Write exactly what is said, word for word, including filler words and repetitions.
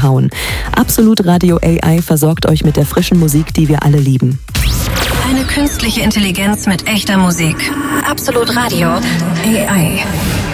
umhauen. Absolut Radio A I versorgt euch mit der frischen Musik, die wir alle lieben. Eine künstliche Intelligenz mit echter Musik. Absolut Radio A I.